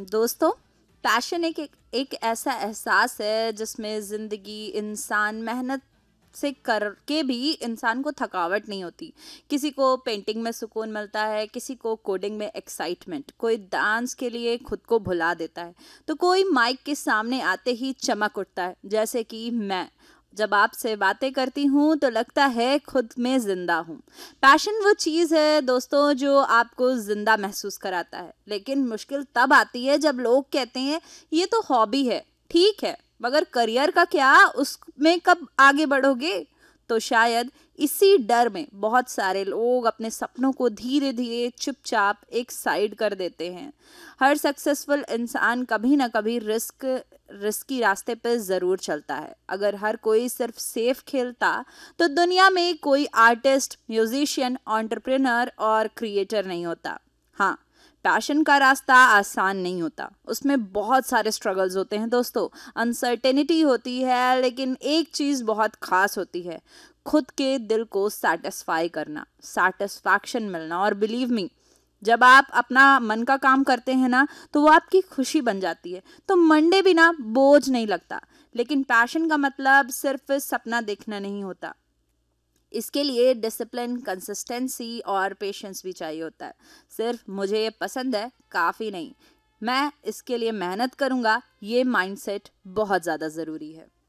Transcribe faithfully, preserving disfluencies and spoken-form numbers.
दोस्तों, पैशन एक एक, एक ऐसा एहसास है जिसमें ज़िंदगी इंसान मेहनत से करके भी इंसान को थकावट नहीं होती। किसी को पेंटिंग में सुकून मिलता है, किसी को कोडिंग में एक्साइटमेंट, कोई डांस के लिए खुद को भुला देता है, तो कोई माइक के सामने आते ही चमक उठता है। जैसे कि मैं जब आपसे बातें करती हूँ तो लगता है खुद में जिंदा हूँ। पैशन वो चीज़ है दोस्तों जो आपको जिंदा महसूस कराता है, लेकिन मुश्किल तब आती है जब लोग कहते हैं ये तो हॉबी है। ठीक है, मगर करियर का क्या, उसमें कब आगे बढ़ोगे? तो शायद इसी डर में बहुत सारे लोग अपने सपनों को धीरे धीरे चुपचाप एक साइड कर देते हैं। हर सक्सेसफुल इंसान कभी ना कभी रिस्क रिस्की रास्ते पर ज़रूर चलता है। अगर हर कोई सिर्फ सेफ खेलता तो दुनिया में कोई आर्टिस्ट, म्यूजिशियन, एंटरप्रेन्योर और क्रिएटर नहीं होता। हाँ, पैशन का रास्ता आसान नहीं होता, उसमें बहुत सारे स्ट्रगल्स होते हैं दोस्तों, अनसर्टेनिटी होती है, लेकिन एक चीज़ बहुत खास होती है, खुद के दिल को सेटिस्फाई करना, सेटिस्फैक्शन मिलना। और बिलीव मी, जब आप अपना मन का काम करते हैं ना तो वो आपकी खुशी बन जाती है, तो मंडे भी ना बोझ नहीं लगता। लेकिन पैशन का मतलब सिर्फ सपना देखना नहीं होता, इसके लिए डिसिप्लिन, कंसिस्टेंसी और पेशेंस भी चाहिए होता है। सिर्फ मुझे ये पसंद है काफ़ी नहीं, मैं इसके लिए मेहनत करूँगा, ये माइंडसेट बहुत ज़्यादा ज़रूरी है।